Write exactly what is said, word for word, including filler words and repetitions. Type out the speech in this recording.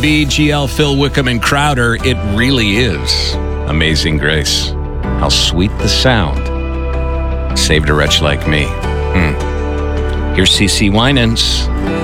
B G L, Phil Wickham, and Crowder. It really is Amazing Grace. How sweet the sound. Saved a wretch like me. Hmm. Here's C C Winans.